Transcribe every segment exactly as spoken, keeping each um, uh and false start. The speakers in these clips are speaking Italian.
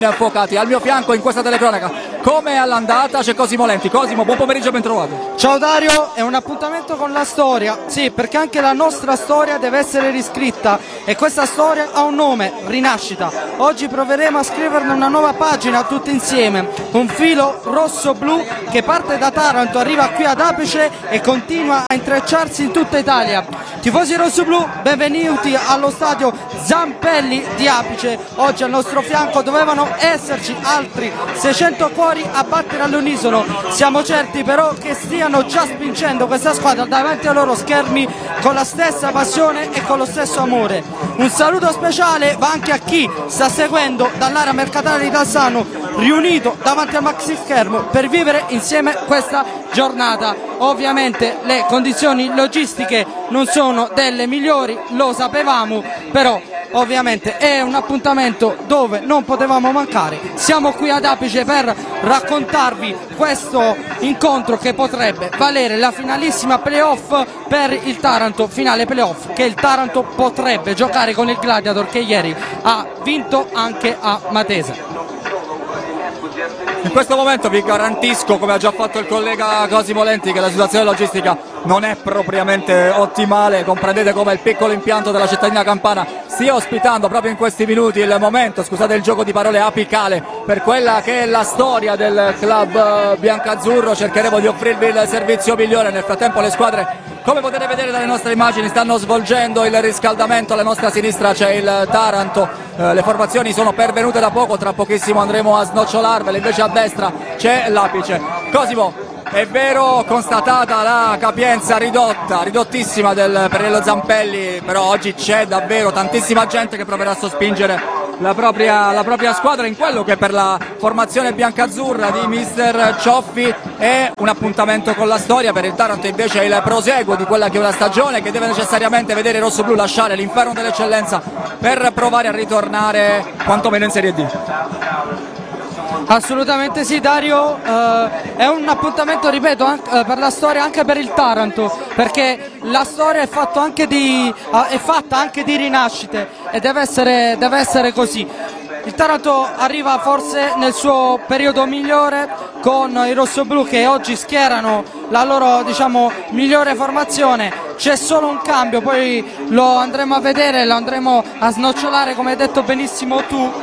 Avvocati, al mio fianco in questa telecronaca, come all'andata c'è Cosimo Lenti. Cosimo, buon pomeriggio, ben trovato. Ciao Dario, è un appuntamento con la storia, sì, perché anche la nostra storia deve essere riscritta e questa storia ha un nome, Rinascita. Oggi proveremo a scriverne una nuova pagina tutti insieme, un filo rosso-blu che parte da Taranto, arriva qui ad Apice e continua a intrecciarsi in tutta Italia. Tifosi rossoblu, benvenuti allo stadio Zampelli di Apice. Oggi al nostro fianco dovevano esserci altri seicento cuori a battere all'unisono. Siamo certi però che stiano già spingendo questa squadra davanti ai loro schermi con la stessa passione e con lo stesso amore. Un saluto speciale va anche a chi sta seguendo dall'area mercatale di Calzano, riunito davanti al maxi schermo per vivere insieme questa giornata. Ovviamente le condizioni logistiche non sono delle migliori, lo sapevamo, però ovviamente è un appuntamento dove non potevamo mancare. Siamo qui ad Apice per raccontarvi questo incontro che potrebbe valere la finalissima playoff per il Taranto, finale playoff che il Taranto potrebbe giocare con il Gladiator che ieri ha vinto anche a Matese. In questo momento vi garantisco, come ha già fatto il collega Cosimo Lenti, che la situazione logistica non è propriamente ottimale. Comprendete come il piccolo impianto della cittadina campana stia ospitando proprio in questi minuti il momento, scusate il gioco di parole, apicale per quella che è la storia del club biancazzurro. Cercheremo di offrirvi il servizio migliore. Nel frattempo le squadre, come potete vedere dalle nostre immagini, stanno svolgendo il riscaldamento. Alla nostra sinistra c'è il Taranto, eh, le formazioni sono pervenute da poco, tra pochissimo andremo a snocciolarvele. Invece a destra c'è l'Apice. Cosimo, è vero, constatata la capienza ridotta, ridottissima del Perello Zampelli, però oggi c'è davvero tantissima gente che proverà a sospingere la propria, la propria squadra in quello che per la formazione biancazzurra di mister Cioffi è un appuntamento con la storia. Per il Taranto invece è il proseguo di quella che è una stagione che deve necessariamente vedere i rossoblù lasciare l'inferno dell'eccellenza per provare a ritornare quantomeno in Serie D. Assolutamente sì Dario, eh, è un appuntamento, ripeto, anche, eh, per la storia, anche per il Taranto, perché la storia è, fatto anche di, eh, è fatta anche di rinascite e deve essere, deve essere così. Il Taranto arriva forse nel suo periodo migliore con i rossoblù che oggi schierano la loro, diciamo, migliore formazione. C'è solo un cambio, poi lo andremo a vedere, lo andremo a snocciolare come hai detto benissimo tu.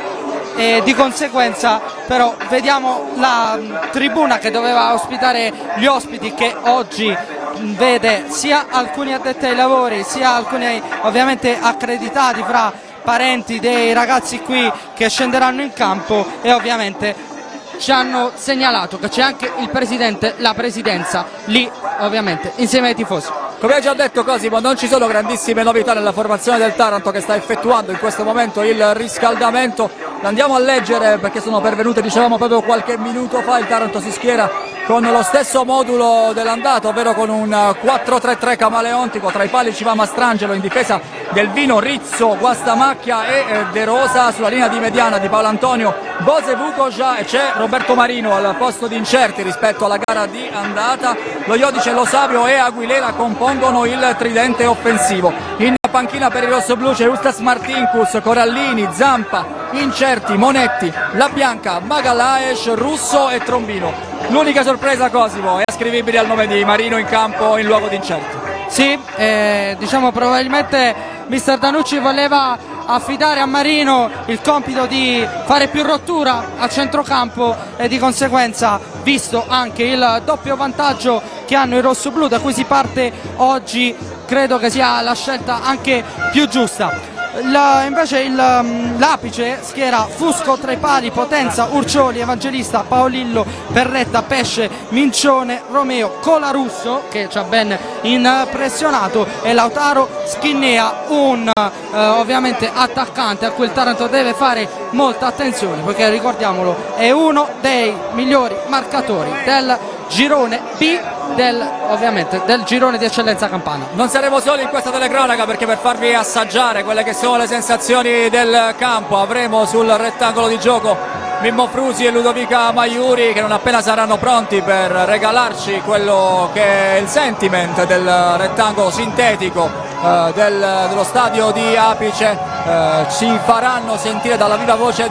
E di conseguenza però vediamo la tribuna che doveva ospitare gli ospiti, che oggi vede sia alcuni addetti ai lavori sia alcuni ovviamente accreditati fra parenti dei ragazzi qui che scenderanno in campo, e ovviamente ci hanno segnalato che c'è anche il presidente, la presidenza lì ovviamente insieme ai tifosi. Come hai già detto Cosimo, non ci sono grandissime novità nella formazione del Taranto che sta effettuando in questo momento il riscaldamento. L'andiamo a leggere perché sono pervenute, dicevamo, proprio qualche minuto fa. Il Taranto si schiera con lo stesso modulo dell'andata, ovvero con un quattro tre tre camaleontico. Tra i pali ci va Mastrangelo, in difesa del Vino, Rizzo, Guastamacchia e De Rosa. Sulla linea di mediana di Paolo Antonio, Bose Vukoja, e c'è Roberto Marino al posto di incerti rispetto alla gara di andata. Lo Iodice, Lo Savio e Aguilera compongono il tridente offensivo. In panchina per i rossoblù c'è Ustas Martinkus, Corallini, Zampa, Incerti, Monetti, La Bianca, Magalaes, Russo e Trombino. L'unica sorpresa, Cosimo, è ascrivibile al nome di Marino in campo in luogo di Incerti. Sì, eh, diciamo probabilmente mister Danucci voleva affidare a Marino il compito di fare più rottura a centrocampo e di conseguenza, visto anche il doppio vantaggio che hanno i rossoblù da cui si parte oggi, credo che sia la scelta anche più giusta. La, invece l'Apice schiera Fusco tra i pali, Potenza, Urcioli, Evangelista, Paolillo, Perretta, Pesce, Mincione, Romeo, Colarusso che ci ha ben impressionato, e Lautaro Schinnea, un eh, ovviamente attaccante a cui il Taranto deve fare molta attenzione perché, ricordiamolo, è uno dei migliori marcatori del girone B del, ovviamente, del girone di eccellenza campana. Non saremo soli in questa telecronaca perché per farvi assaggiare quelle che sono le sensazioni del campo avremo sul rettangolo di gioco Mimmo Frusi e Ludovica Maiuri, che non appena saranno pronti per regalarci quello che è il sentiment del rettangolo sintetico eh, del, dello stadio di Apice, eh, ci faranno sentire dalla viva voce